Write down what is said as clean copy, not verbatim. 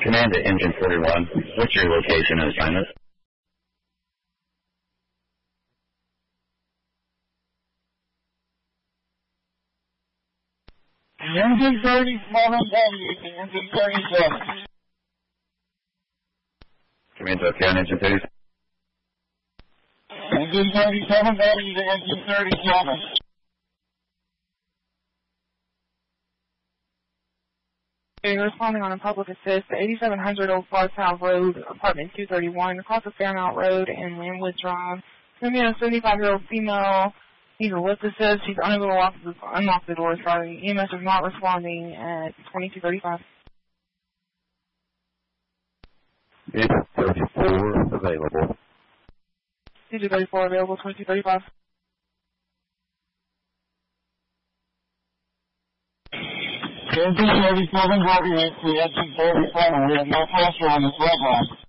Command to Engine 41. What's your location and assignment? Engine 37W, Engine 37. Command to OK on Engine 37. Engine 37W to Engine 37. You're responding on a public assist, 8700 Old Far South Road, apartment 231, across the Fairmount Road and Landwood Drive. It's going to be a 75-year-old female. Needs a lift assist. She's unable to unlock the door. Sorry. EMS is not responding at 2235. It's 34 available. 2234 available, 2235. Engine 37 heavy to Engine 37. We have no pressure on this red line.